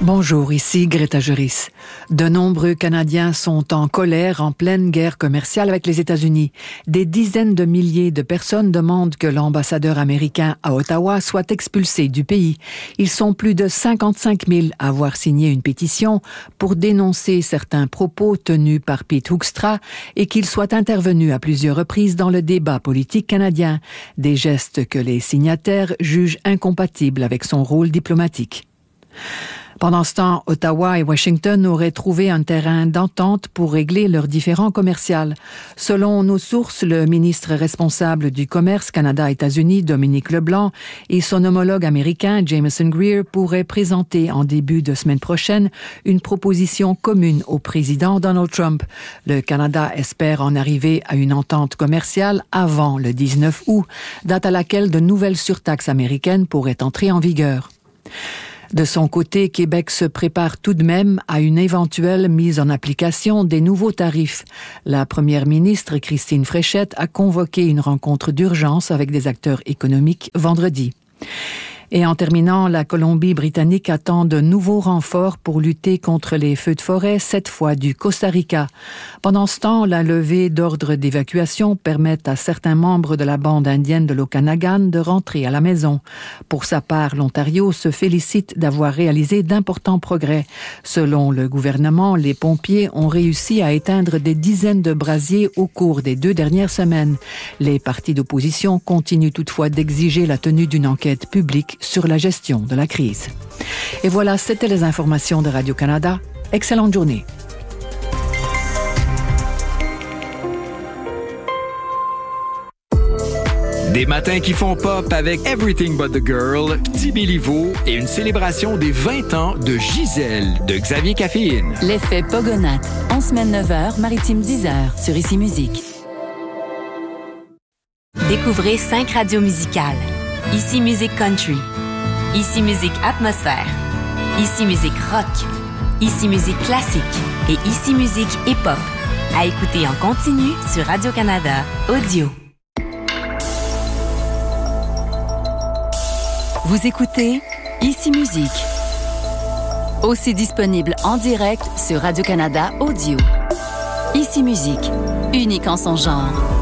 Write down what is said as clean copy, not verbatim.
Bonjour, ici Greta Juris. De nombreux Canadiens sont en colère en pleine guerre commerciale avec les États-Unis. Des dizaines de milliers de personnes demandent que l'ambassadeur américain à Ottawa soit expulsé du pays. Ils sont plus de 55 000 à avoir signé une pétition pour dénoncer certains propos tenus par Pete Hoekstra et qu'il soit intervenu à plusieurs reprises dans le débat politique canadien. Des gestes que les signataires jugent incompatibles avec son rôle diplomatique. Pendant ce temps, Ottawa et Washington auraient trouvé un terrain d'entente pour régler leurs différends commerciaux. Selon nos sources, le ministre responsable du commerce Canada-États-Unis, Dominique Leblanc, et son homologue américain, Jameson Greer, pourraient présenter en début de semaine prochaine une proposition commune au président Donald Trump. Le Canada espère en arriver à une entente commerciale avant le 19 août, date à laquelle de nouvelles surtaxes américaines pourraient entrer en vigueur. De son côté, Québec se prépare tout de même à une éventuelle mise en application des nouveaux tarifs. La première ministre, Christine Fréchette, a convoqué une rencontre d'urgence avec des acteurs économiques vendredi. Et en terminant, la Colombie-Britannique attend de nouveaux renforts pour lutter contre les feux de forêt, cette fois du Costa Rica. Pendant ce temps, la levée d'ordre d'évacuation permet à certains membres de la bande indienne de l'Okanagan de rentrer à la maison. Pour sa part, l'Ontario se félicite d'avoir réalisé d'importants progrès. Selon le gouvernement, les pompiers ont réussi à éteindre des dizaines de brasiers au cours des 2 dernières semaines. Les partis d'opposition continuent toutefois d'exiger la tenue d'une enquête publique sur la gestion de la crise. Et voilà, c'était les informations de Radio-Canada. Excellente journée. Des matins qui font pop avec Everything But The Girl, Petit Béliveau et une célébration des 20 ans de Gisèle de Xavier Caféine. L'effet Pogonat, en semaine 9h, maritime 10h, sur Ici Musique. Découvrez 5 radios musicales. Ici Musique Country, Ici Musique Atmosphère, Ici Musique Rock, Ici Musique Classique et Ici Musique Hip-Hop. À écouter en continu sur Radio-Canada Audio. Vous écoutez Ici Musique. Aussi disponible en direct sur Radio-Canada Audio. Ici Musique, unique en son genre.